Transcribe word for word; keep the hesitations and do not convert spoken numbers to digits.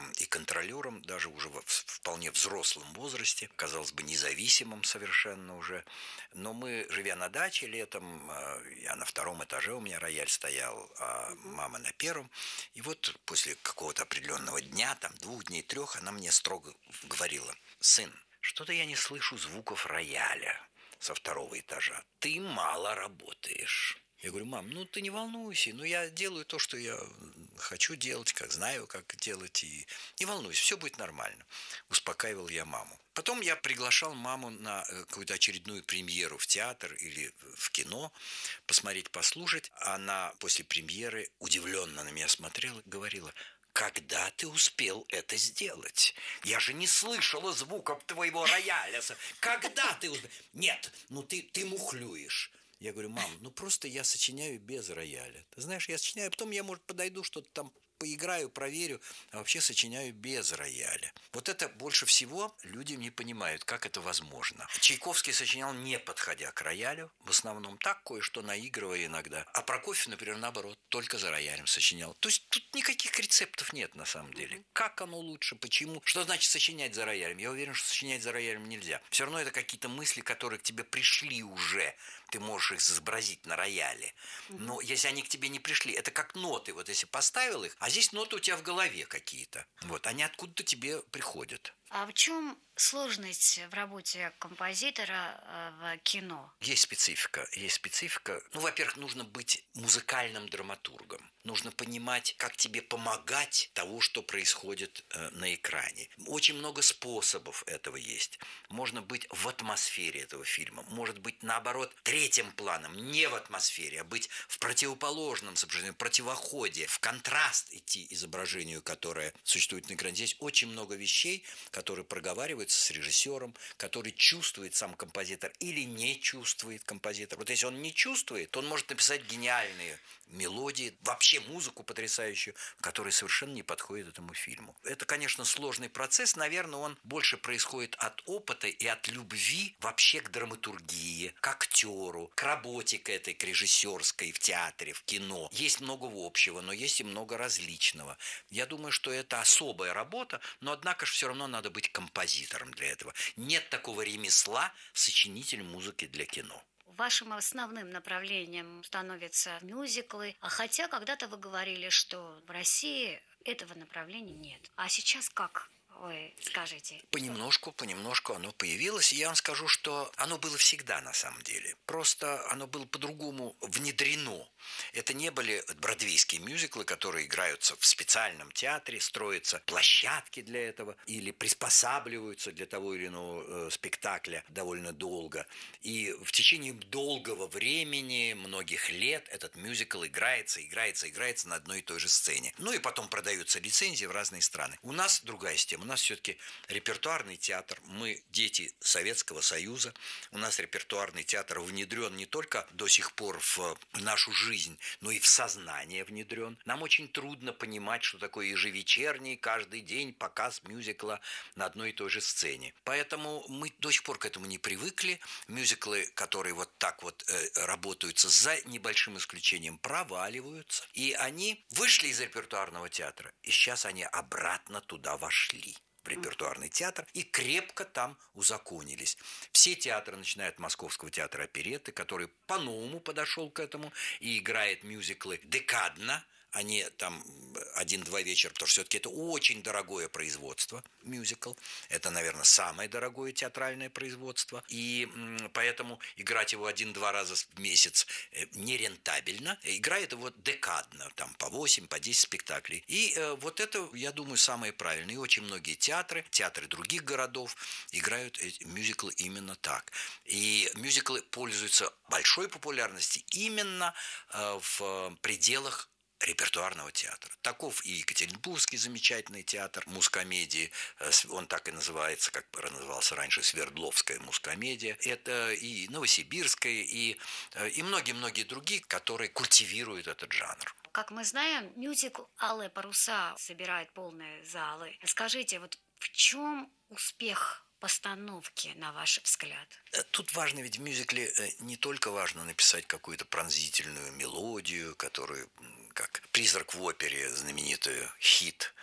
оператором и контролером, даже уже в вполне взрослом возрасте, казалось бы, независимым совершенно уже. Но мы, живя на даче летом, я на втором этаже, у меня рояль стоял, а Мгм. мама на первом. И вот после какого-то определенного дня, там двух дней, трех, она мне строго говорила: сын, что-то я не слышу звуков рояля со второго этажа. Ты мало работаешь. Я говорю: мам, ну ты не волнуйся, ну я делаю то, что я хочу делать, как знаю, как делать, и не волнуйся, все будет нормально. Успокаивал я маму. Потом я приглашал маму на э, какую-то очередную премьеру в театр или в кино, посмотреть, послушать. Она после премьеры удивленно на меня смотрела и говорила: когда ты успел это сделать? Я же не слышала звуков твоего рояля. Когда ты успел? Нет, ну ты, ты мухлюешь. Я говорю: мам, ну просто я сочиняю без рояля. Ты знаешь, я сочиняю, потом я, может, подойду, что-то там поиграю, проверю, а вообще сочиняю без рояля. Вот это больше всего люди не понимают, как это возможно. Чайковский сочинял, не подходя к роялю, в основном так, кое-что наигрывая иногда. А Прокофьев, например, наоборот, только за роялем сочинял. То есть тут никаких рецептов нет на самом деле. Мгм. Как оно лучше, почему? Что значит сочинять за роялем? Я уверен, что сочинять за роялем нельзя. Все равно это какие-то мысли, которые к тебе пришли уже. Ты можешь их изобразить на рояле. Мгм. Но если они к тебе не пришли, это как ноты. Вот если поставил их, а здесь ноты у тебя в голове какие-то. Вот, они откуда-то тебе приходят. А в чем сложность в работе композитора э, в кино? Есть специфика, есть специфика. Ну, во-первых, нужно быть музыкальным драматургом. Нужно понимать, как тебе помогать того, что происходит э, на экране. Очень много способов этого есть. Можно быть в атмосфере этого фильма. Может быть, наоборот, третьим планом, не в атмосфере, а быть в противоположном соображении, в противоходе, в контраст идти изображению, которое существует на экране. Здесь очень много вещей, которые проговариваются с режиссером, который чувствует сам композитор или не чувствует композитор. Вот если он не чувствует, то он может написать гениальные мелодии, вообще музыку потрясающую, которая совершенно не подходит этому фильму. Это, конечно, сложный процесс. Наверное, он больше происходит от опыта и от любви вообще к драматургии, к актеру, к работе к этой, к режиссерской в театре, в кино. Есть много общего, но есть и много различного. Я думаю, что это особая работа, но, однако же, все равно надо быть композитором для этого. Нет такого ремесла сочинитель музыки для кино. Вашим основным направлением становятся мюзиклы, а хотя когда-то вы говорили, что в России этого направления нет. А сейчас как вы скажете? Понемножку, понемножку оно появилось. И я вам скажу, что оно было всегда на самом деле. Просто оно было по-другому внедрено. Это не были бродвейские мюзиклы, которые играются в специальном театре, строятся площадки для этого или приспосабливаются для того или иного э, спектакля довольно долго. И в течение долгого времени, многих лет, этот мюзикл играется, играется, играется на одной и той же сцене. Ну и потом продаются лицензии в разные страны. У нас другая система. У нас все-таки репертуарный театр. Мы дети Советского Союза. У нас репертуарный театр внедрен не только до сих пор в нашу жизнь, но и в сознание внедрен. Нам очень трудно понимать, что такое ежевечерний, каждый день показ мюзикла на одной и той же сцене. Поэтому мы до сих пор к этому не привыкли. Мюзиклы, которые вот так вот э, работаются, за небольшим исключением, проваливаются. И они вышли из репертуарного театра, и сейчас они обратно туда вошли, в репертуарный театр, и крепко там узаконились. Все театры, начиная от Московского театра оперетты, который по-новому подошел к этому и играет мюзиклы декадно, а не там один-два вечера, потому что все-таки это очень дорогое производство, мюзикл. Это, наверное, самое дорогое театральное производство. И м, поэтому играть его один-два раза в месяц э, нерентабельно. Играет его декадно, там по восемь, по десять спектаклей. И э, вот это, я думаю, самое правильное. И очень многие театры, театры других городов играют эти мюзиклы именно так. И мюзиклы пользуются большой популярностью именно э, в пределах репертуарного театра. Таков и Екатеринбургский замечательный театр мускомедии. Он так и называется, как назывался раньше, Свердловская мускомедия. Это и Новосибирская, и, и многие-многие другие, которые культивируют этот жанр. Как мы знаем, мюзикл «Алые паруса» собирает полные залы. Скажите, вот в чем успех постановки, на ваш взгляд? Тут важно, ведь в мюзикле не только важно написать какую-то пронзительную мелодию, которую, как «Призрак в опере», знаменитый хит